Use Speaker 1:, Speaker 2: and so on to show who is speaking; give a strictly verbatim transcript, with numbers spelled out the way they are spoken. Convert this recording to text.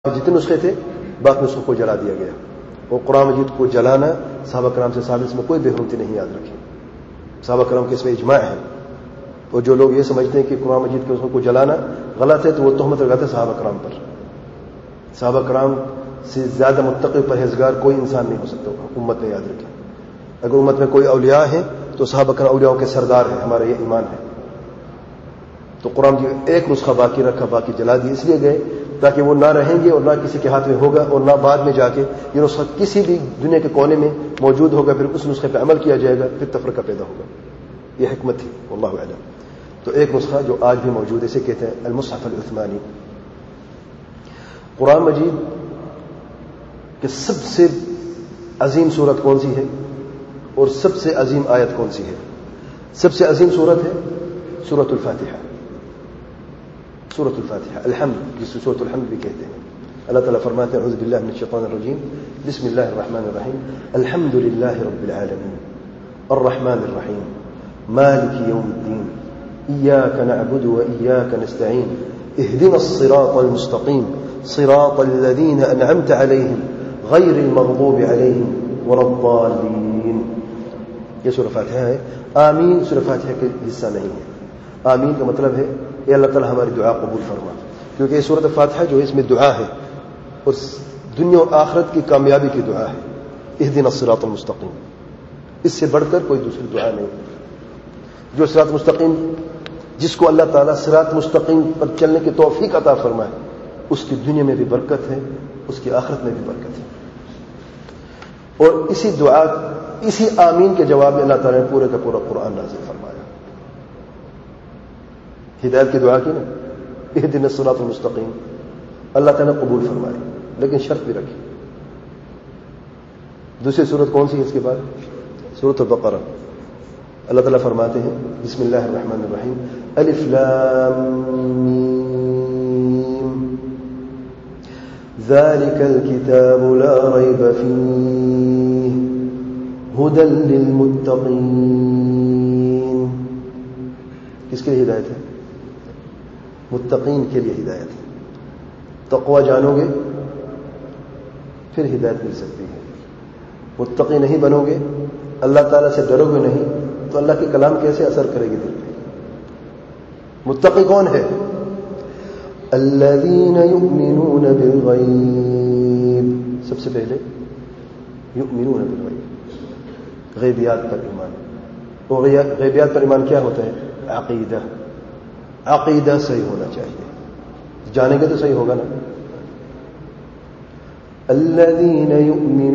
Speaker 1: جتنے نسخے تھے باقی نسخوں کو جلا دیا گیا. اور قرآن مجید کو جلانا صحابہ کرام سے ثابت، اس میں کوئی بے حرمتی نہیں، یاد رکھیں. صحابہ کرام کے اس میں اجماع ہے. اور جو لوگ یہ سمجھتے ہیں کہ قرآن مجید کے نسخوں کو جلانا غلط ہے تو وہ تہمت لگاتے ہیں صحابہ کرام پر. صحابہ کرام سے زیادہ متقی پرہیزگار کوئی انسان نہیں ہو سکتا امت میں، یاد رکھیں. اگر امت میں کوئی اولیاء ہیں تو صحابہ کرام اولیاء کے سردار ہیں، ہمارا یہ ایمان ہے. تو قرآن کی ایک نسخہ باقی رکھا، باقی جلا دی اس لیے گئے تاکہ وہ نہ رہیں گے اور نہ کسی کے ہاتھ میں ہوگا، اور نہ بعد میں جا کے یہ نسخہ کسی بھی دنیا کے کونے میں موجود ہوگا، پھر اس نسخے پہ عمل کیا جائے گا، پھر تفرقہ پیدا ہوگا. یہ حکمت تھی، واللہ اعلم. تو ایک نسخہ جو آج بھی موجود ہے اسے کہتے ہیں المصحف العثمانی. قرآن مجید کہ سب سے عظیم سورت کون سی ہے اور سب سے عظیم آیت کون سی ہے؟ سب سے عظیم سورت ہے سورۃ الفاتحہ. سورۃ الفاتحہ الحمد، جس کو سورۃ الحمد بھی کہتے ہیں. اللہ تعالیٰ فرماتے ہیں اعوذ باللہ من الشیطان الرجیم بسم اللہ الرحمن الرحیم الحمد للہ رب العالمین الرحمن الرحیم مالک یوم الدین ایاک نعبد و ایاک نستعین اهدنا الصراط المستقیم صراط الذین انعمت علیہم غیر المغضوب علیہم ولا الضالین. یہ سورہ فاتحہ ہے. آمین سورہ فاتحہ کا حصہ نہیں ہے. آمین کا مطلب ہے اے اللہ تعالیٰ ہماری دعا قبول فرما، کیونکہ یہ سورۃ فاتحہ جو ہے اس میں دعا ہے اور دنیا اور آخرت کی کامیابی کی دعا ہے. اہدنا الصراط المستقیم، اس سے بڑھ کر کوئی دوسری دعا نہیں. جو صراط مستقیم، جس کو اللہ تعالیٰ صراط مستقیم پر چلنے کی توفیق عطا فرمائے، اس کی دنیا میں بھی برکت ہے، اس کی آخرت میں بھی برکت ہے. اور اسی دعا، اسی آمین کے جواب میں اللہ تعالیٰ نے پورے کا پورا قرآن نازل فرمایا. ہدایت کی دعا کی نا، اہدنا الصراط المستقیم، اللہ تعالیٰ نے قبول فرمائی، لیکن شرط بھی رکھی. دوسری سورت کون سی ہے اس کے بعد؟ سورۃ البقرہ. اللہ تعالیٰ فرماتے ہیں بسم اللہ الرحمن الرحیم الف لام میم ذالک الکتاب لا ریب فیہ ھدی للمتقین. کس کے لیے ہدایت ہے؟ متقین کے لیے ہدایت ہے. تقوی جانو گے پھر ہدایت مل سکتی ہے. متقی نہیں بنو گے، اللہ تعالیٰ سے ڈرو گے نہیں، تو اللہ کے کلام کیسے اثر کرے گی دل پہ؟ متقی کون ہے؟ الذین یؤمنون بالغیب. سب سے پہلے یؤمنون بالغیب، غیبیات پر ایمان. اور غیبیات پر ایمان کیا ہوتا ہے؟ عقیدہ. عقیدہ صحیح ہونا چاہیے، جانیں گے تو صحیح ہوگا نا. الذین یؤمنون